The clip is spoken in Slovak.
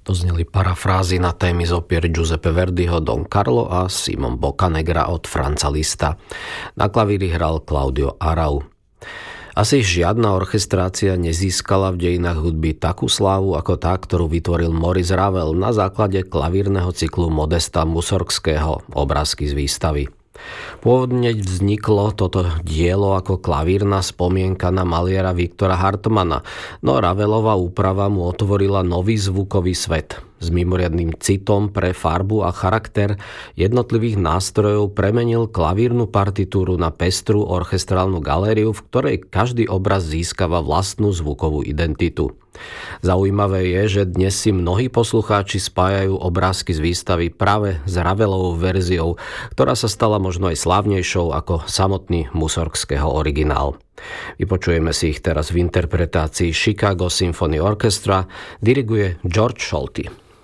To zneli parafrázy na témy z opier Giuseppe Verdiho Don Carlo a Simon Boccanegra od Franza Lista. Na klavíri hral Claudio Arau. Asi žiadna orchestrácia nezískala v dejinách hudby takú slávu ako tá, ktorú vytvoril Maurice Ravel na základe klavírneho cyklu Modesta Mussorgského Obrázky z výstavy. Pôvodne vzniklo toto dielo ako klavírna spomienka na maliara Viktora Hartmana, no Ravelová úprava mu otvorila nový zvukový svet. S mimoriadnym citom pre farbu a charakter jednotlivých nástrojov premenil klavírnu partitúru na pestrú orchestrálnu galériu, v ktorej každý obraz získava vlastnú zvukovú identitu. Zaujímavé je, že dnes si mnohí poslucháči spájajú obrázky z výstavy práve s Ravelovou verziou, ktorá sa stala možno aj slávnejšou ako samotný Mussorgského originál. Vypočujeme si ich teraz v interpretácii Chicago Symphony Orchestra, diriguje George Scholti.